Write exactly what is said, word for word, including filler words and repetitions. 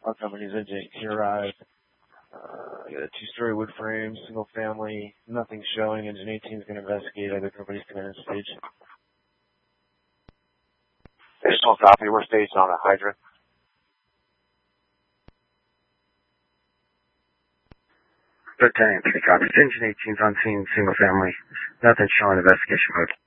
Our company's engine can arrive. Uh, I got a two-story wood frame, single family, nothing showing. Engine eighteen is going to investigate. Other companies come in and stage. Additional copy. We're staged on a hydrant. Lieutenant, three copies. Engine eighteen's on scene, single family. Nothing showing, investigation mode.